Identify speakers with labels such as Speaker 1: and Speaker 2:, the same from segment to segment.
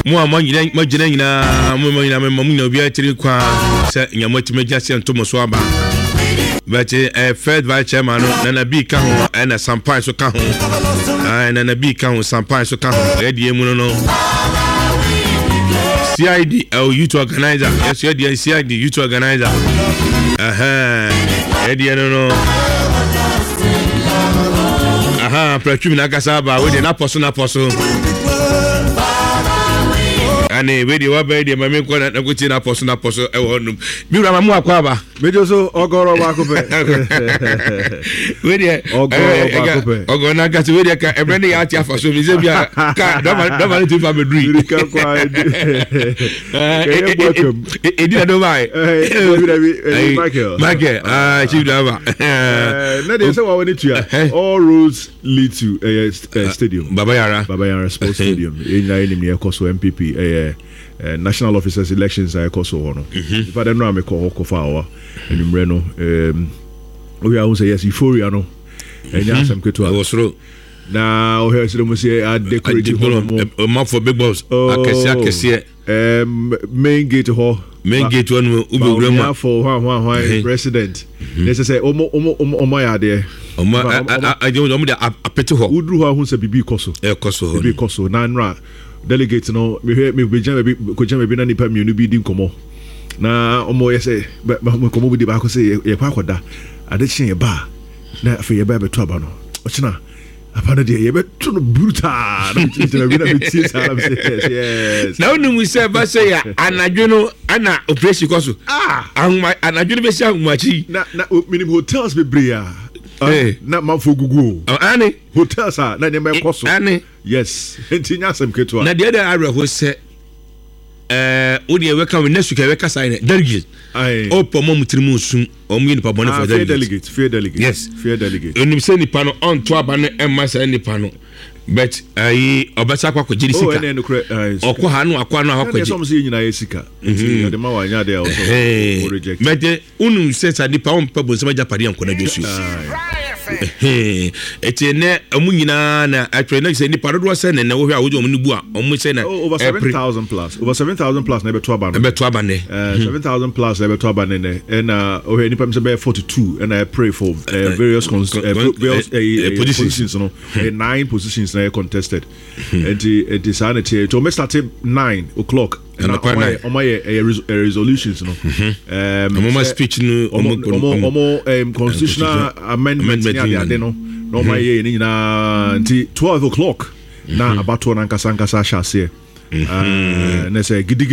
Speaker 1: mo magina nyina mo nyina obi atiri kwa se nyamati meja se ntomo so aba but Fed Vice Chairman Nana B ka ho na Sampai so ka ho Nana B ka ho Sampai so ka ho e mu no CID youth organizer yes you CID youth organizer no Prakim na kasaba we dey na poso ani we dey wa be dey mame ko na kuti na poso e wo num mi wura mamu akwa ba
Speaker 2: mejo so ogoro wa ko be
Speaker 1: we dey ogoro na gati we dey ka ebrene ya ati afaso mi ze bia ka do ma tu fa medri
Speaker 2: ka kwa
Speaker 1: e di do mai Michael chief driver
Speaker 2: na dey say wa woni tua all roads lead to stadium
Speaker 1: Baba Yara
Speaker 2: Sports Stadium in na Ekoso MPP national officers elections are Ekoso hono if I don't know am ko fa wa enumre no we are say yes euphoria no enya asem keto a
Speaker 1: wosro
Speaker 2: na o hear say mo say a decorate
Speaker 1: a map for big boss akese
Speaker 2: main gate ho
Speaker 1: no ubewura
Speaker 2: for one president they say omo ya de
Speaker 1: omo de apete ho
Speaker 2: udru ho say bibi koso na nra delegate no me ko jam be na nipa mi no bi di nkomo na omo say me komo bi di ba ko say ye kwa koda ade chen ye ba na afa ye ba beto aba no ochina apana de ye beto no brutal na bi na betie sala yes
Speaker 1: na onu mu say ba say ya anadwo no ana operation koso anadwo no be say anwachi
Speaker 2: na minimum hotels be bria na manfo gugu
Speaker 1: ani
Speaker 2: hotels na dem be koso
Speaker 1: ani
Speaker 2: yes entinya sem keto
Speaker 1: na de ara ho say odi e weka we next week e weka sign delegate opo mo mutirimu sun omu ni pa bone for
Speaker 2: delegate fair delegate
Speaker 1: yes
Speaker 2: fair delegate
Speaker 1: eni se ni pa no on to aba no emma say ni pa no but obasa kwa jiri sika okwo ha no akwa no akwa
Speaker 2: some say nyina yesika de ma wa nya de also reject
Speaker 1: but unu se sa ni pa on pa bon se ma japade an kona besu etene amu nyina na atwe na se ni pa do se ne wo hwa wo jo mu bu a omu se na
Speaker 2: over 7,000 plus na be to aba ne 7,000 plus na be to aba ne and o he ni pa se be 42 and I pray for various positions no 9 positions na contested and it is sanity to me start 9 o'clock and resolutions no
Speaker 1: speech no
Speaker 2: constitutional amendment ya de no no my ye ni na 12 o'clock na abato na nkasa shase na say gidi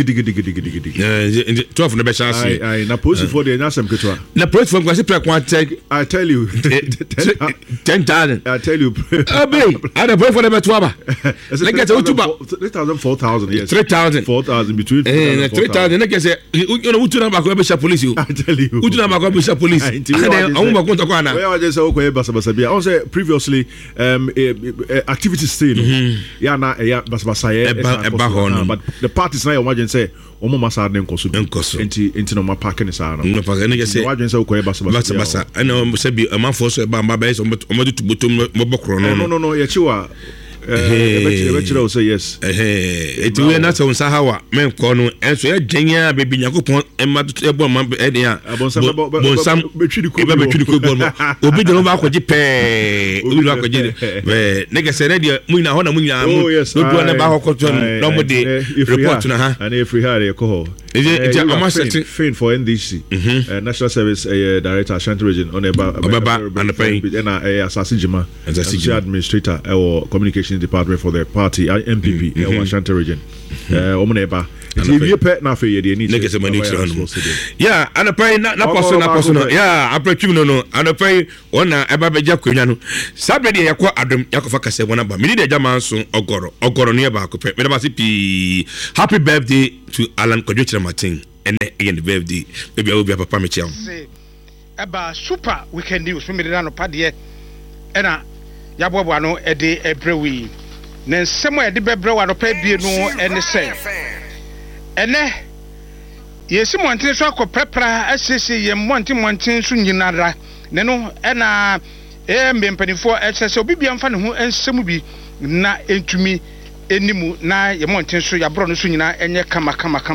Speaker 2: 12 na be shase na post for the nyasem ketwa
Speaker 1: na post for kwase pre kwa
Speaker 2: I tell you
Speaker 1: 10,000
Speaker 2: I tell you
Speaker 1: abi ada post for the betwa na get utuba
Speaker 2: 4,000 yes
Speaker 1: 4,000
Speaker 2: between
Speaker 1: 3,000 na get say you know utu na ba ko be police
Speaker 2: I tell you
Speaker 1: utu na ba ko be police awu ba ko to kwa na
Speaker 2: we are just okay basa bia on say previously activities still ya na ya basa ye but the parties na your say omo masa de nkoso enti no ma park ni sa no
Speaker 1: no park ni say
Speaker 2: wajen say okoye basa
Speaker 1: ana say bi amanfo so ba ba so omo de tuboto mo bokro
Speaker 2: no ye chiwa ebechira say yes
Speaker 1: eti we na so nsa hawa men ko no enso ye dwenya bebi nyakopon emma to ebo man e dia bonsam betwidi ko no obi de no ba kwaji pe obi ba kwaji we nega say na dia muina ho na muina mu do na ba hokoto no mo de report na ha
Speaker 2: and if we had a call
Speaker 1: it's almost
Speaker 2: fin for NDC National Service Director Ashanti Region on
Speaker 1: and
Speaker 2: Asasi Jima administrator or communications department for the party MPP Ashanti Region omoneba you pet na fe ye dey need
Speaker 1: yeah and pay na person yeah aprekim no and pay ona eba beja kwanya no sabe de yakọ adom yakofa kase wona ba me dey jama so ogoro no ye ba ko pe me ba pi happy birthday to Alan Kodwochira Martin and the birthday maybe I will be papa me chiam
Speaker 3: eba super weekend news me dey no pade e na yabobo no e dey ebrewi na nsemo e dey bebrewa no pa bie no ene se ene yesi monten so akopepra asese ye monten so nyinara ne no ena mbempanifo ssese obibia mfa ne ho ensem bi na entumi enimu na ye monten so ya bro no so nyina enye kama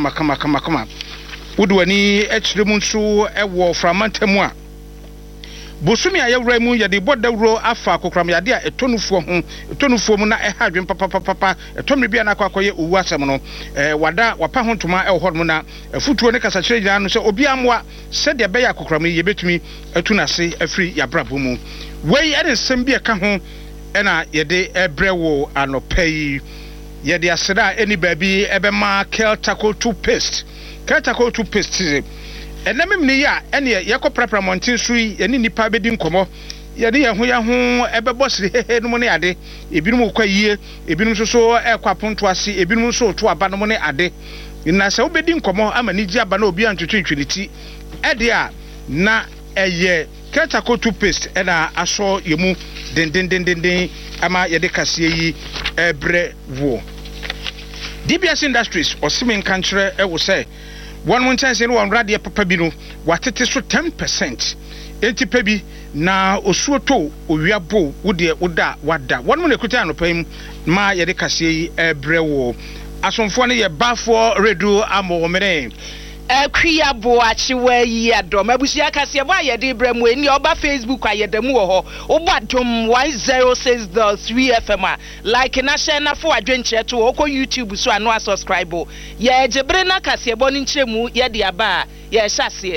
Speaker 3: wodo ani echire mu nso ewo framantamu a bosumi ayewra mu ye de bodawro afa kokram yade a etonufuo mu na eha dwen papa etomre bia na akwakoye owu asem no wada wapa hontoma ewo hɔ mu na afutuo ne kasa kyerɛ gyina no sɛ obi amwa sɛ de bɛyɛ akokram ye betumi atunase afiri yabrabo mu wei ene nsɛm bi eka ho ena ye de ebrewo anopai ye de aseda eni baabi ebema Keltaco toothpaste enamim ni ya ene yekɔ prapra montin sui ene nipa bedi nkomo ye de ye ho ebebɔ sire no mu ne ade ebinom kwa yie ebinom so ekɔ aponto ase ebinom so to aba no mu ne ade na sɛ obedi nkomo ama ni gi aba na obi antwetwetweliti ede a na eye Keltaco toothpaste ena aso yemu den ama ye de kase yi ebre wo DBS Industries osimen kankyere ewo sɛ one chance no one radio papa bi no watete so 10% enti pa bi na osuo to owiabo wode woda wada one mo nekuta no pam ma ye de kase yi ebre wo asomfo ne ye bafo redu amomere
Speaker 4: Akuya boachiwa yi adom abusia kase bo ayede bremu eni oba Facebook ayedemu wo ho obadom 106.3 FM like na share na fo adwenche to okọ YouTube so anu subscribe ye jebre na kase bo ni nkyeremu ye de aba ye hyase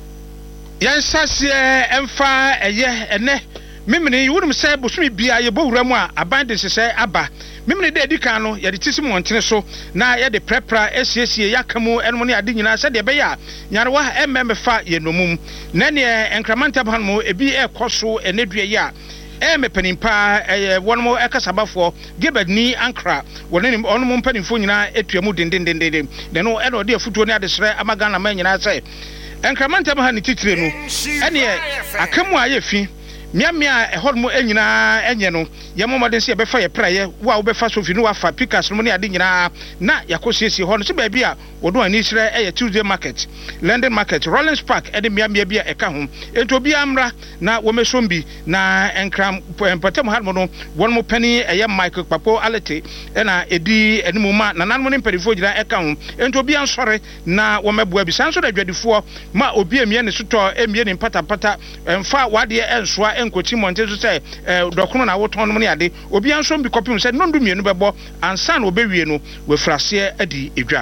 Speaker 3: emfa eye ene memene yunum sɛ bosumi bia ye bowura mu a aban de sesɛ aba memene de edikan no ye de tisi mu ontene so na ye de prepra esiesie yakamu enmo ne ade nyina sɛ de be ya nyarewa emmfa ye nomum na ne enkramanta ban mu ebi ekoso enedua ye a mepanimpa wonmo ekasabafo gebadni ankra wonenim onmo mpanimfo nyina etuamu denden de no eno de afutuo ne adesre amaga na ma nyina sɛ enkramanta ban ne titire no ene akamu ayefi miamia ehormo enyina enye no yemomoden se befa ye praye wa wo befa sofi no wafa pikas no ne ade nyina na yakosiesie ho no se ba bia wodo ani sire eye Tuesday market London market Rollins Park ede miamia bia eka ho ento bia amra na wo mesombi na enkram patem harmo no wonmo pani eye Michael Papo Alete na edi enimuma na nanmo ne mperifo gira eka ho ento bia nsore na wo meboa bi sanso da dwadifo ma obi emie ne sotɔ emie ne patapata emfa wade ensoa enkoti monte so say dokono na woton no ne ade obi anso bi kopim say no ndu mienu bebo ansa na obewie no we frase adi edwa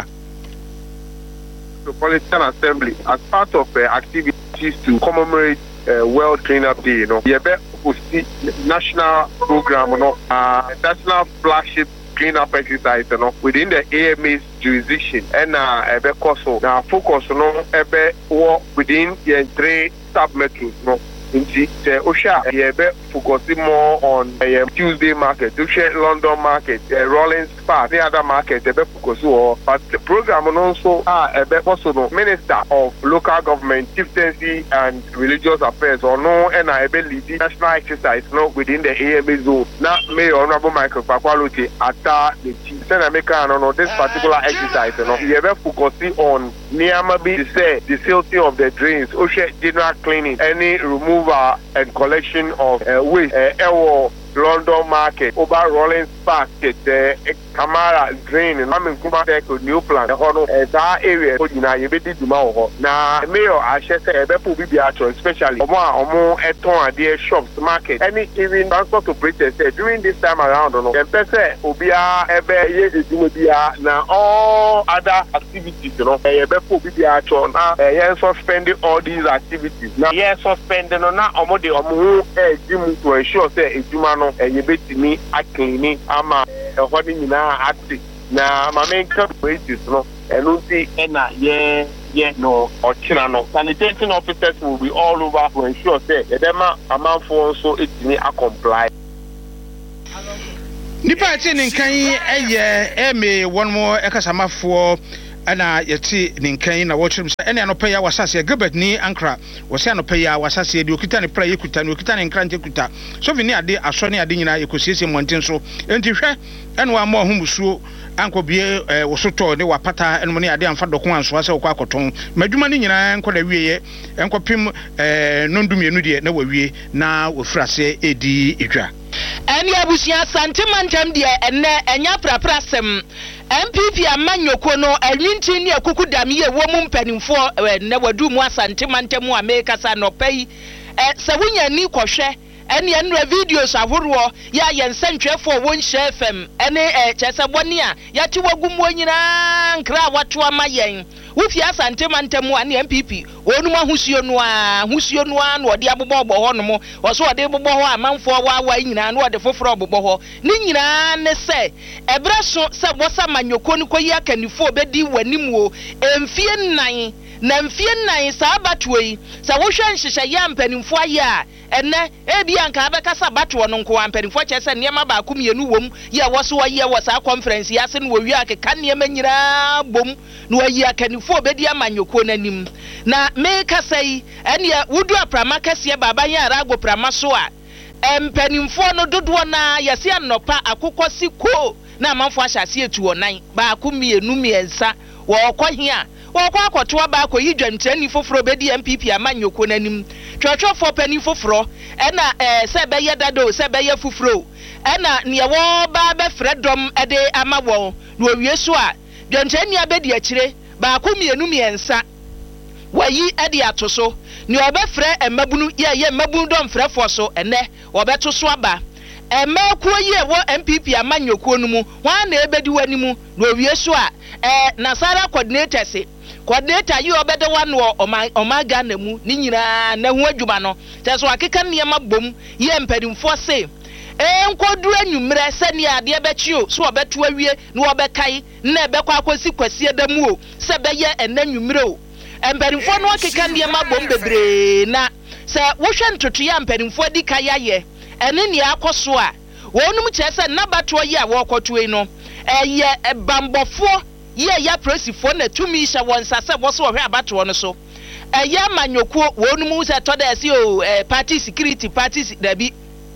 Speaker 5: Metropolitan Assembly as part of activities to commemorate World Cleanup Day, national program, national flagship cleanup exercise, within the AMA's jurisdiction, and now focus on within the 3 sub-metros, Inti Osha yebe focusing more on Tuesday market, London market, Rollins Park, the other market yebe focus on. But the program also also no Minister of Local Government, Chieftaincy and Religious Affairs or no and lead national exercise no within the AMA zone. Now Mayor Honorable Michael Pakwalote ata the chief America no this particular exercise no yebe focusing on Niamabi to say the silting of the drains, Osha general cleaning, any removal and collection of waste, London market, over Rollins Park, Kamara drain, and I'm Kuma new plan. That area, you be now, Mayor, I should say, especially more eton dear shops, market, any even transport operators during this time around, now all other activities, suspending all these activities. Now, yes, suspending on to ensure that you bet me a cleaning ama holding na active na my main wages no and see no or Chinano sanitation officers will be all over to ensure that the amount for so it may comply.
Speaker 3: Nipa tin nkan eye eme one more ekasama for ana yeti ninkan na wɔkyerem sɛ ɛne anɔpɛ ya wasase Gilbert ni Ankra wɔsɛ anɔpɛ ya wasase de okita ne pra yekuta ne okita ne nkrante kuta so vi ne ade asɔ ne ade nyina ekosiesie mmɔnten so enti hwɛ ɛne wa ma ɔhumusuo ankɔbie wɔsotɔ ne wapata ɛne mo ne ade amfa dɔko ansoa sɛ wɔkɔ akɔtɔn madwuma ne nyina nkɔ da wieɛ ɛnkɔpem nondumienu deɛ na wawie na wɔfrase edi edwa
Speaker 4: ɛne abusia santemantam deɛ ɛnɛ ɛnya praprasɛm MPP amanyoko no awinti ne akuku dam ye wo mu mpanimfo na wadu mu asantemantam a mekasa no pai sɛ wonya ni kɔhwɛ ɛne ɛnura videos ahoroɔ ya yɛnsɛntwɛfo wo nhyɛ FM ɛne kyɛsɛ bɔne a yɛte wagumu nyina nkra wato ama yɛn wofi asantemantam a ne MPP onum ahusuo no a na ɔde abobɔ hɔ no mo ɔso ɔde bobɔ hɔ amanfo wa nyina na ɔde foforo bobɔ hɔ ne nyina ne sɛ ɛbrɛ so sɛ wɔsa manyoko no koyi akanifo obedi wanim wo emfie nan na mfie nan saa batoɔ yi sɛ wohwɛ nhyehyɛ ya mpanimfo ayɛ a ɛnɛ ebi anka abɛkasa batoɔ no nko mpanimfo kyɛ sɛ nneɛma baako mienu wom yɛ wɔso wɔyɛ wɔ saa conference yi ase no wɔwie akeka nneɛma nyinaa bom na wɔyi akanifo obedi amanyoko n'anim na mekasa yi ɛne wudu aprama kɛseɛ baba yɛ arago prama so a mpanimfo no dodoɔ na yɛse anɔpa akokɔ siko na amanfo ahyase etu wɔnan baako mienu miɛnsa wɔkɔ hia wɔkɔ akɔtoa baako yi dwantrani foforo bedi MPP amanyoko n'anim twɔtwɔfo pani foforo ɛna sɛ bɛyɛ dado sɛ bɛyɛ foforo ɛna ne wɔ ba bɛfrɛ dɔm ɛde ama wɔn na owie so a dwantrani abedi akyire baako mienu miɛnsa wayi ɛde ato so ne ɔbɛfrɛ mmabunu yɛ mmabunu dɔm frɛfo so ɛnɛ ɔbɛto so aba ɛmɛkuo yi ɛwɔ MPP amanyoko no mu wɔn na ebedi wanimu na owie so a Nasara coordinator se coordinator yi obede wa no omaga na mu ni nyina na hu adwuma no teso akeka nneema bom ye mpadimfo se enkodu anwumre se ne ade bɛkye so obeto awie na obekai na ebekɔ akosi kwasie da mu o se beye enanwumre o mpadimfo no akeka nneema bom bebre na se wohwɛ ntoto ya mpadimfo di kaya ye ene ne akoso a wonum kyerɛ sɛ nabato yi a wɔkɔto yi no bambɔfo ya presifo na tumi hye won sase wo so hwe abato no so ya manyoko wonum se to da si o party security dabi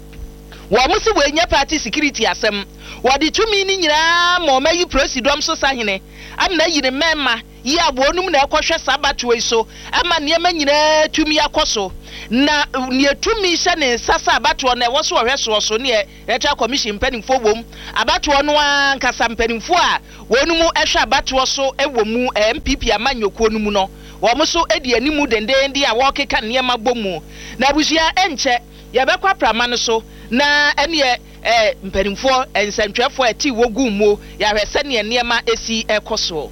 Speaker 4: wo mo se we nya party security asem wo de tumi ni nyina mo mayi presidom so sahene amna yire memma ya wonum na ekohwe sabato yi so ama ne ma nyina tumi akoso na ne tumi hye ne sasa abato na wo so hwe so ne electoral commission panimfo bom abato no ankasa panimfo a wonum ehwe abato so ewo mu MPP amanyoko no mu no wo mo so edi animu dendende a wo keka nneema bomu na abusia enche yebekwa prama no so na ene mpanimfo ensentwefo ati wogu mu ya hwese ne nneema esi ekoso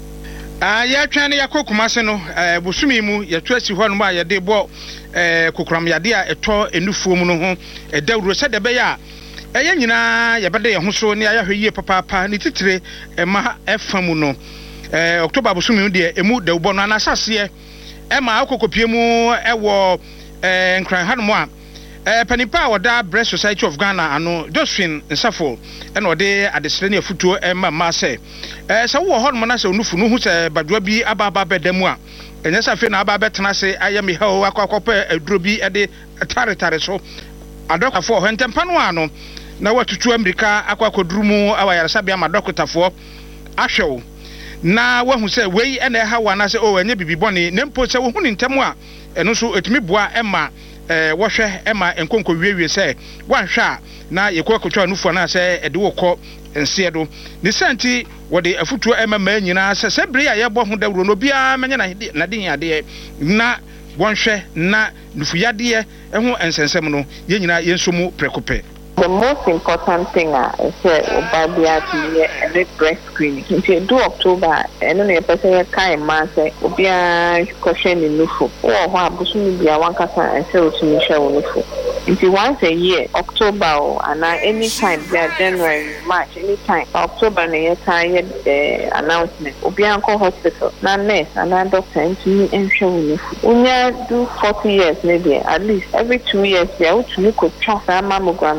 Speaker 3: ya twane yakokuma se no busumi mu yetu asi ho no ma ye de bo kokram yade a eto enufuo mu no ho edawuro se de be ya eye nyina ye bede ye ho so ne ya hweye papa ni titire ma efamu no October busumi de emu de bo no anasase ma akokopie mu ewo nkran hanmo a panipa woda Breast Society of Ghana ano Josephine Nsafo ena ode adesre ne afutuo ma se se wo ho no na se onufu no hu se badwa bi ababa bedamu a enye safe na ababa betena se ayemi ha o akwakopa aduro bi ede tare so adokafo ho ntempa no ano na watutu Amerika akwakodurumu awayaresa bia ma dokotafo ahwew na wahu se wei ena ha wana se o enye bibibone ne mpo se wo hu ni ntemu a eno so etumi boa ema wohwe ema enkonko wiewie se wanhwa na yekwa kotwa nufu na se ede wokọ ense do ne santi wode afutuo ema ma nyina se sebre ya yebo ho dawro no bia menye na din ade na wonhwe na nufu yade ho ensensem no ye nyina yensomu prekope.
Speaker 6: The most important thing is about the breast screening. Until do October, and then a person can say, Obia question in Nufu, or what Bushmi be a one casa and say to Michelle Nufu. Until once a year, October, and any time, January, March, any time, October, and a time announcement, Obianco Hospital, non nurse, and doctor, and to me and show Nufu. Unya do 40 years, maybe at least every 2 years, they are to look at mammogram.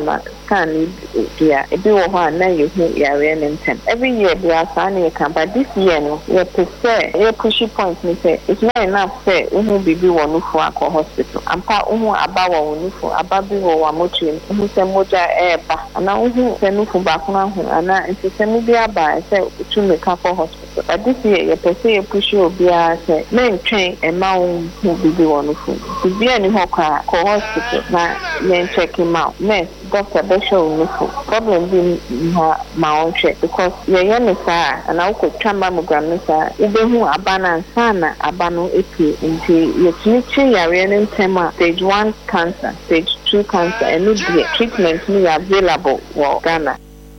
Speaker 6: scan dia ebi wo ho na yehu yare ne ntem every year bi asane ye kan but this year no we prefer ye pushy point me say it's not enough say uhu bibi wo no fu akọ hospital ampa uhu aba wo no fu aba bi wo wa motu uhu se moja eba ana uhu se no fu ba kuna hu ana nsese bi aba say utu me ka for hospital but this year ye prefer ye pushy obi a say men train e ma uhu bibi wo no fu bibi ani ho ka ko hospital na yen check him out nurse doctor be show no fu problem bi ma on check because ye no sa ana ko twa mammogram no sa ubehu abana sana abano epi nti ye tinichi yare no ntema stage 1 cancer stage 2 cancer and no treatment ni available wo Ghana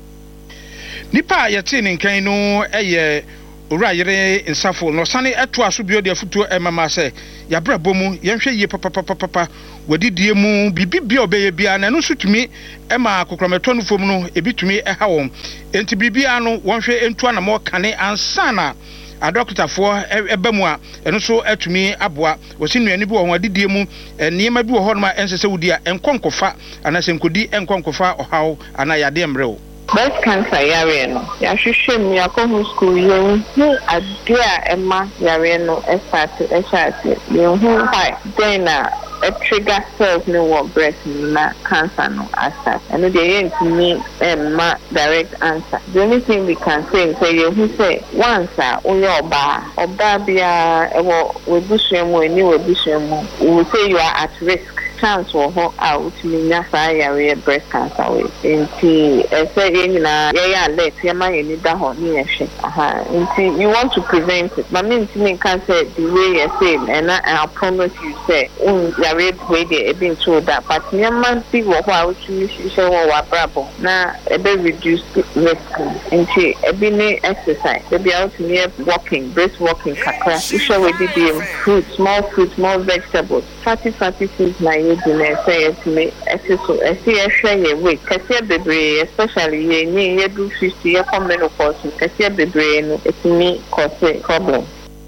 Speaker 3: nipa yete ne nkan no eye owura yere insafo no sane eto aso bio de futuo emama se yabra bomu yenhwe yie papa wadidie mu bibibia obeye bia na no sutumi ema kokrometo no fom no ebitumi eha won enti bibia no wonhwe entu na mo kane ansana a doctor for ebemu a eno so atumi aboa wosinnuani bi wo ho adidie mu niema bi wo ho no ma ensese wudi a enkonkofa anase nkodi enkonkofa ohaw ana yade mrewo
Speaker 6: breast cancer yare no ya hwehwe mi akọ school yen hu adia ema yare no start yen hu high then a trigger cells no what breast na cancer no start and the yen to me ma direct answer the only thing we can say yen hu say once oyo oba bia ewo webusuemu eni webusuemu we will say you are at risk chance or ho out minya fire breast cancer we nti say na ya alert ya ma ni da ho ni ehwe nti you want to prevent it but mean cancer the way you say and I promise you say yare way dey e been told that but nyama bi wo ho out ni shisha wo wa brabo na e be reduce risk nti e bi ni exercise e be out ni walking brisk walking kakra shisha we dey fruit small vegetables fatty foods na you say to me exercise see we kase bebre especially ye do 50 ye come menopause kase bebre no it me cause problem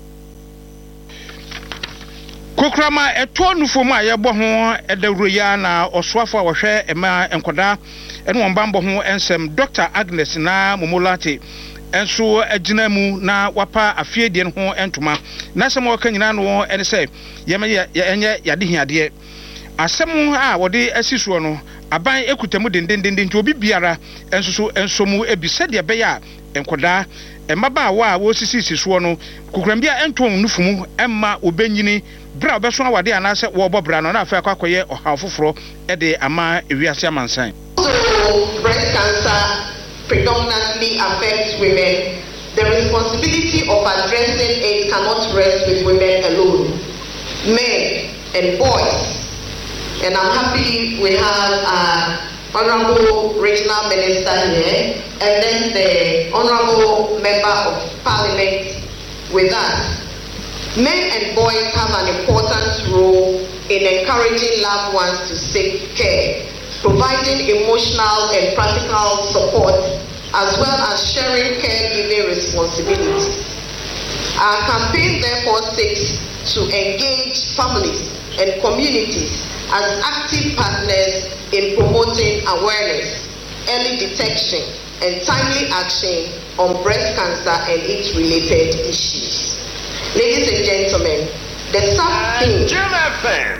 Speaker 3: Kokrama eto nufo ma ye bo ho edawro ya na osoafo a wo hwe ema enkoda ene won bambo ho ensem Dr. Agnes na Momolate enso agina mu na wapa afiedie ho entoma na sem wo kanyina no ene se ye enye yade hiade asem a wode asisuo no aban ekutamu dendendende nti obi biara enso mu ebise de be ya enkoda emaba wa wo sisisuo no kukrambia enton nufumu emma obenyini bra obeso awade anase wo bobra no na afa kwakoye oha foforo e de ama ewiase amansan.
Speaker 7: So breast cancer predominantly affects women. The responsibility of addressing it cannot rest with women alone. Men and boys. And I'm happy we have Honorable Regional Minister here and then the Honorable Member of Parliament with us. Men and boys have an important role in encouraging loved ones to seek care, providing emotional and practical support, as well as sharing caregiving responsibilities. Our campaign therefore seeks to engage families and communities as active partners in promoting awareness, early detection, and timely action on breast cancer and its related issues. Ladies and gentlemen, the sub-theme.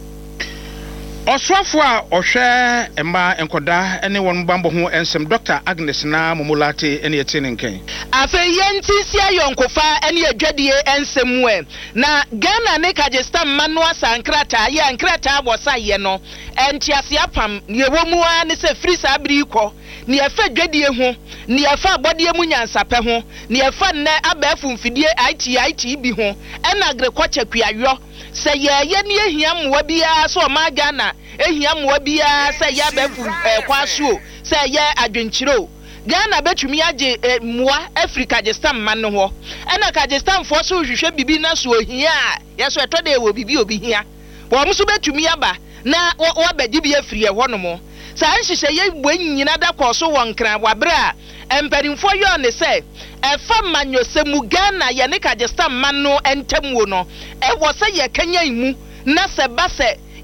Speaker 3: Oswafo a ohwe emma enkoda ene won bambo ho ensem Dr. Agnes na Momolate ene yetene nkan
Speaker 4: afa yentisi ayonkofa ene adwadie ensem we na Ghana ne Kajestan manu asankrata ye ankrata abosa ye no entiase apam ne womu a ne se free sabri ko ne afa dwadie ho ne afa abodie mu nyansape ho ne afa ne abafu mfidie IT bi ho ena agriculture kuayo se ye ne ehia mwa bia so ma Ghana ehia mwa bia se ya bafu kwaso se ye adwenchiro Ghana betumi age mwa Africa Kajestan man ho ena Kajestan fo so hwehwe bibi na so ohia ye so etode e wo bibi obi hia wo mso betumi aba na wo bagi bi afiri ho no mo sa nhihye ye bonyina da koso wonkran wabra emperimfo yo ne se efa manyosemu Ghana ye ne Kajestan man no entamu no e wo se ye kanya imu na se ba se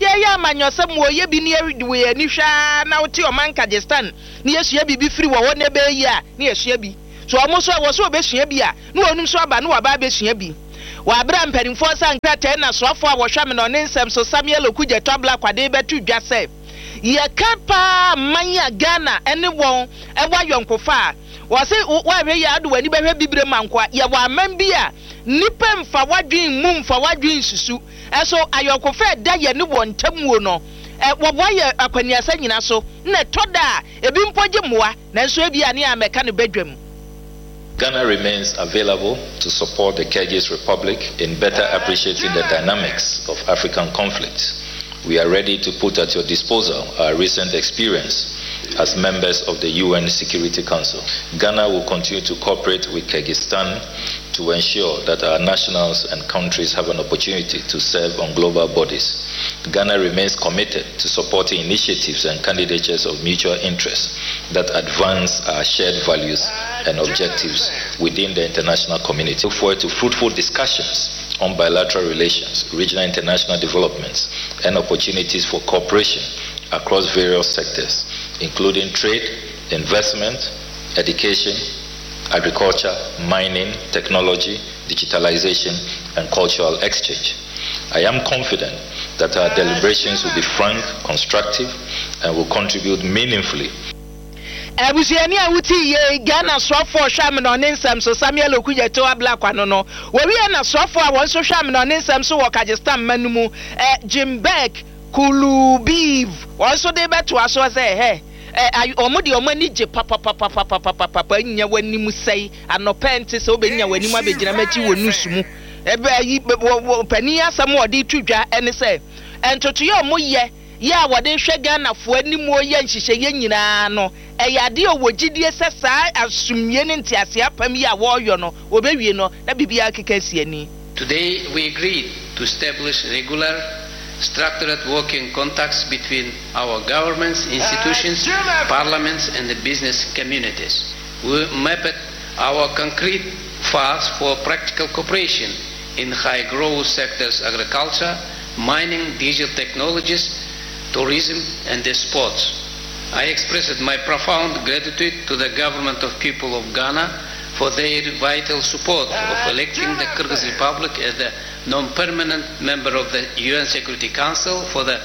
Speaker 4: ya amanyosem wo ye bi ne we ni hwa na wote o man Kajestan ne yesua bi free wo ne be yi a ne yesua bi so omo so wo so obesua bi a ne onum so aba ne wa ba besua bi wa abra mpanimfo sankrata na soafo a wo hwa me no ne nsem so Samuel Okuje Tobla kwade betu dwase ye kapa manya Ghana ene won e wa yonkofa wo se wa hwe ya ado wani behwe bibre mankwa ye wa man bi a nipa mfa wadwen mu mfa wadwen susu eso ayonkofa da ye ne won tamuo no wo boye akwaniasa nyina so na toda ebi mpoje moa na nso ebi ane ameka ne badwam.
Speaker 8: Ghana remains available to support the Kyrgyz Republic in better appreciating the dynamics of African conflict. We are ready to put at your disposal our recent experience as members of the UN Security Council. Ghana will continue to cooperate with Kyrgyzstan to ensure that our nationals and countries have an opportunity to serve on global bodies. Ghana remains committed to supporting initiatives and candidatures of mutual interest that advance our shared values and objectives within the international community. Look forward to fruitful discussions on bilateral relations, regional international developments, and opportunities for cooperation across various sectors, including trade, investment, education, agriculture, mining, technology, digitalization, and cultural exchange. I am confident that our deliberations will be frank, constructive, and will contribute meaningfully.
Speaker 4: Abusiani awuti ye Ghana swafo hwam no ne nsem so Samuel Okuje Tobla kwano no we na swafo a won so hwam no ne nsem so wo Kajestan manumu Jimberg Kulubiv won so de beto aso say omo de omo ni je papa nya wanimu sei anopente se obenya wanimu abegyina machi wonusumu ebe yi pani asam odi tudwa ene se entoto ye omo ye ya wode hwe Ghana fo animu ye nhihye ye nyina no eyade owogidie sesa asumye ne ntiase apam ya wo yo no obewie no na bibia kekasi ani.
Speaker 9: Today we agreed to establish regular structured working contacts between our governments, institutions, parliaments and the business communities. We mapped our concrete paths for practical cooperation in high growth sectors: agriculture, mining, digital technologies, tourism and the sports. I expressed my profound gratitude to the government of people of Ghana for their vital support of electing the Kyrgyz Republic as the non-permanent member of the UN Security Council for the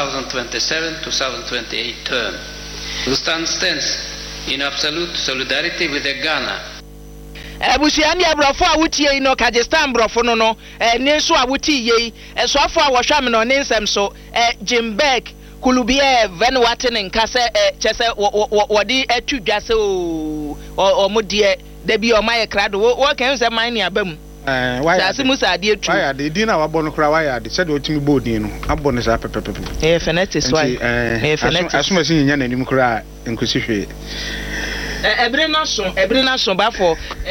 Speaker 9: 2027-2028 term. Kyrgyzstan stands in absolute solidarity with Ghana.
Speaker 4: Abusiani abrofo awutie no Kajestan brofo no ne so awutie yi so afo a wohwam no ne nsem so Jimberg Kulubiev en watene nkase chese wodi atudwa se o modie da bi o maye krado wo kan se man ne abam why musa de atu why de din na wabo no kra why de se de otimi bodin no abo ne sa pepepepe fenetics why fenetics asuma sin nya nanim kra enkosi hwe ebre na so ba for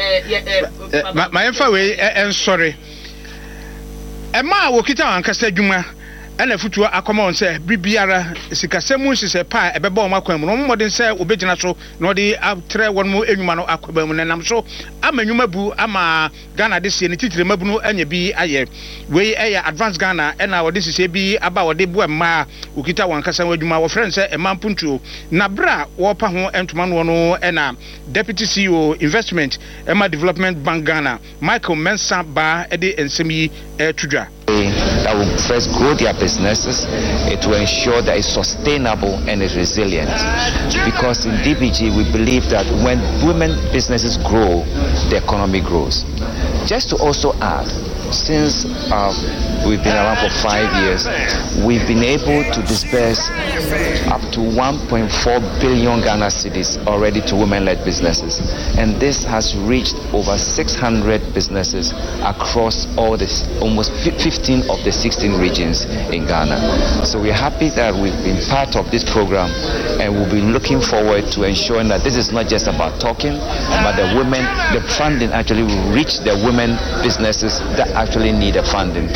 Speaker 4: my fa we sorry e ma wo kita ankasa dwuma ana futuo akoma on se bibiara sikasemu sise pa ebeba o makwan mu no modin se obegina so no de atre won mu enwuma no akoba mu nenam so amanyuma bu ama Ghana de sie ne titire mabu no anya bi aye we eya advance Ghana ena wode sise bi aba wode bu ma okita wankasa wadwuma wo friend se emampuntuo na bra wo pa ho entuma no no ena deputy CEO investment ema development bank Ghana Michael Mensah ba ede ensemi tudwa
Speaker 10: that will first grow their businesses. It will ensure that it's sustainable and it's resilient. Because in DBG, we believe that when women businesses grow, the economy grows. Just to also add, since we've been around for 5 years, we've been able to disperse up to 1.4 billion Ghana cedis already to women-led businesses. And this has reached over 600 businesses across all this, almost 15 of the 16 regions in Ghana. So we're happy that we've been part of this program, and we'll be looking forward to ensuring that this is not just about talking, but the women, the funding actually will reach the women businesses that actually need the funding.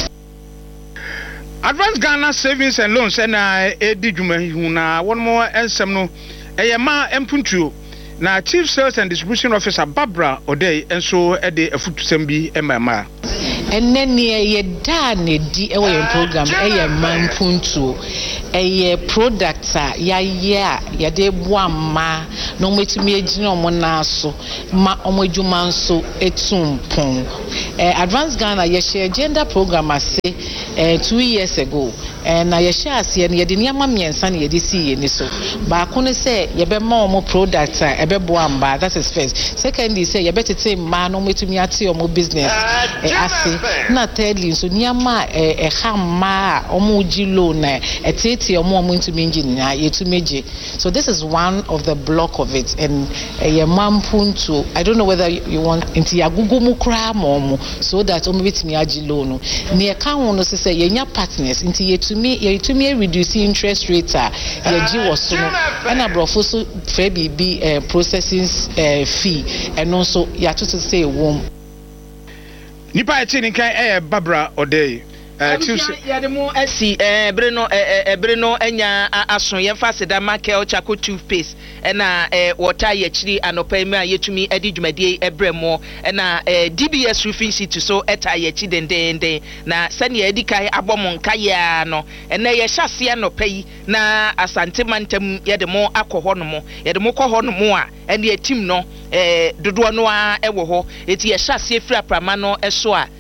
Speaker 3: Advance Ghana Savings and Loans and Edi Juma one more ensem no eyema empuntuo na Chief Sales and Distribution Officer Barbara Odey enso e de afutusem bi emama.
Speaker 4: ɛnɛ ne ye da ne di e wo program e mampuntu e product a ya de boama no metumi agina omo na so ma omo adwuma nso etumpon Advanced Ghana ye share gender program ase 2 years ago na ye share ase ne ye de niam miensa ne ye de si ye ni so ba ko ne say ye be ma omo product a e be boamba. That is first. Secondly say ye betete ma no metumi ate omo business ase na thirdly so niama hamma omo jilo na etete omo ntumi engineer ye to meje. So this is one of the block of it, and ye mampuntu. I don't know whether you want into ya gugu mu kra momo so that omo betumi agilo no ne ka ho no say ye nya partners into ye to me reduce interest rate ye gi wo so no na brofo so fe bibi processing fee and also ya to say wom
Speaker 3: nipa echi ni kan Barbara Odey
Speaker 4: ya de mo asi ebre no enya aso ye fa seda Michael Chako toothpaste na water ye chiri anopa me ayetumi edi dwumade ebremo na DBS roofing city so eta ye chi dendende na sane edi kai abom nka ya no na ye hyase anopa yi na asante mantam ye de mo akoho no mo ye de mo koho no mo a ene etim no dodo no a ewo ho eti ye hyase efiri aprama no eso a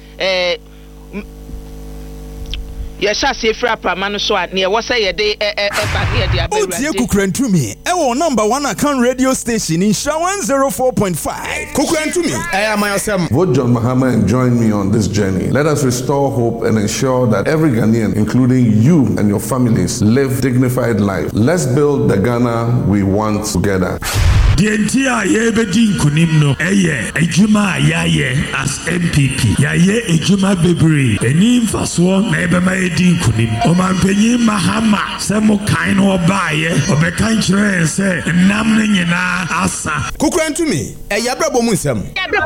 Speaker 4: Yes, I say fra pramano so near what say de
Speaker 11: Otie Kukrentumi. Ewo number 1 account radio station in Sha 104.5. Kukrentumi. I am myself.
Speaker 12: Vote John Mahama and join me on this journey. Let us restore hope and ensure that every Ghanaian, including you and your families, live dignified life. Let's build the Ghana we want together.
Speaker 13: The entire Yebedin Kunimno, Ejuma Yaye as MPP. Yaye Ejuma Bebri, Enim Faswa, Nebema Edin Kunim, Oman Penny Mahama, Samo Kaino Baye, Obekantre, say, Namnina Asa.
Speaker 11: Kukran to me, a Yabrabo Musam.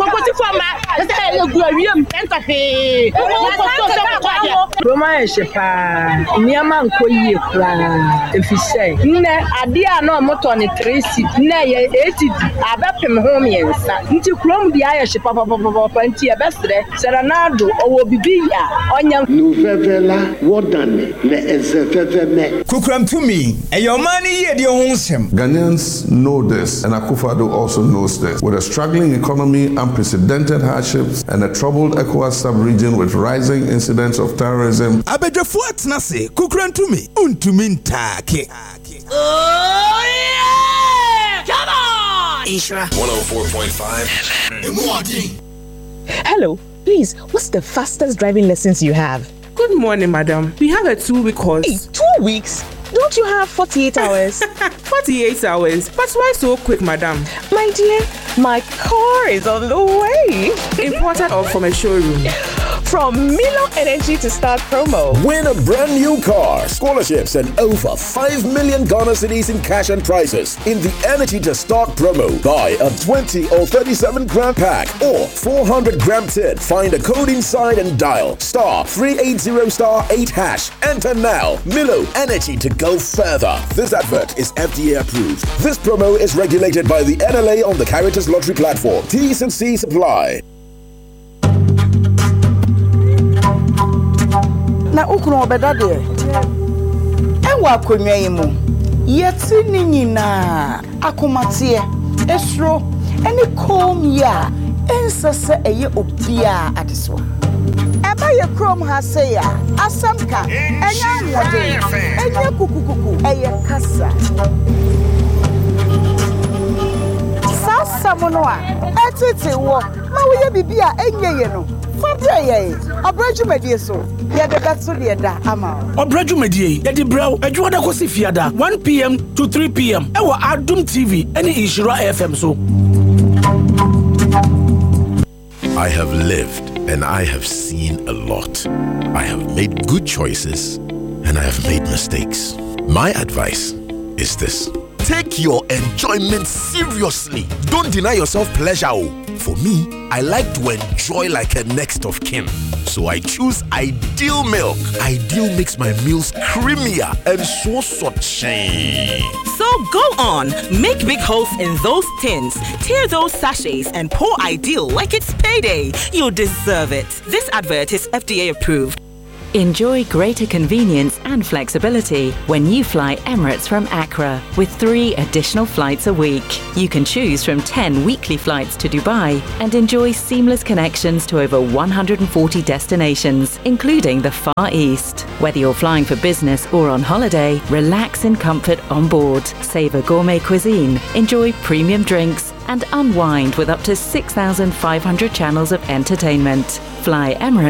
Speaker 14: Roma Shepa, Niaman Koye, if you say, Adia no Motoni Tracy, Nay. Abapem home yensa nti krom bia ya hye papa nti e besre serenado owo bibia onya
Speaker 15: no vevela wodane le ezefeveme
Speaker 11: kukram to me your money ye de ho nsem.
Speaker 12: Ghanaians know this, and Akufo-Addo also knows this. With a struggling economy, unprecedented hardships, and a troubled ECOWAS sub-region with rising incidents of terrorism,
Speaker 11: abedefo atna se kukram to me untumi ntake.
Speaker 16: Oh yeah! Come on!
Speaker 17: Isra 104.5 FM.
Speaker 18: Hello, please, what's the fastest driving lessons you have?
Speaker 19: Good morning, madam. We have a 2-week course.
Speaker 18: Hey, 2 weeks? Don't you have 48 hours?
Speaker 19: 48 hours? But why so quick, madam?
Speaker 18: My dear, my car is on the way.
Speaker 19: Imported or from a showroom?
Speaker 18: From Milo Energy to Start promo.
Speaker 20: Win a brand new car, scholarships, and over 5 million Ghana cedis in cash and prizes in the Energy to Start promo. Buy a 20 or 37 gram pack or 400 gram tin. Find a code inside and dial *380*8#. Enter now. Milo Energy to go further. This advert is FDA approved. This promo is regulated by the NLA on the Caritas Lottery platform. T's and C's apply.
Speaker 14: Na ukunu obeda de ewa akonwa yi mu yeti ni nyina akomate esro eni kom ya ensese eye obia adeso eba ye krom ha se ya asamka enya nwode enya kukukuku eye kasa sasa mono a etete wo ma wo ye bibia enye ye no fabreye obrajumedie so ye de betso de da ama
Speaker 17: obrajumedie ye di braw adwoda ko si fiada 1 p.m. to 3 p.m. e wa Adum TV any Ishira FM so.
Speaker 21: I have lived and I have seen a lot. I have made good choices and I have made mistakes. My advice is this: take your enjoyment seriously. Don't deny yourself pleasure. For me, I like to enjoy like a next of kin. So I choose Ideal Milk. Ideal makes my meals creamier and so
Speaker 2: So go on, make big holes in those tins, tear those sachets, and pour Ideal like it's payday. You deserve it. This advert is FDA approved.
Speaker 22: Enjoy greater convenience and flexibility when you fly Emirates from Accra with 3 additional flights a week. You can choose from 10 weekly flights to Dubai and enjoy seamless connections to over 140 destinations, including the Far East. Whether you're flying for business or on holiday, relax in comfort on board, savor gourmet cuisine, enjoy premium drinks, and unwind with up to 6,500 channels of entertainment. Fly Emirates